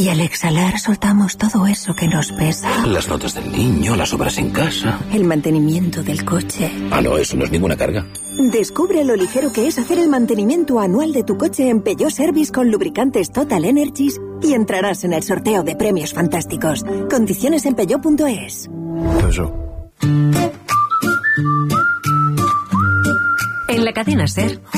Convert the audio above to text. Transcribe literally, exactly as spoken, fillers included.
Y al exhalar soltamos todo eso que nos pesa. Las notas del niño, las obras en casa. El mantenimiento del coche. Ah, no, eso no es ninguna carga. Descubre lo ligero que es hacer el mantenimiento anual de tu coche en Peugeot Service con lubricantes Total Energies y entrarás en el sorteo de premios fantásticos. Condiciones en peugeot punto es. Peugeot. En la cadena SER.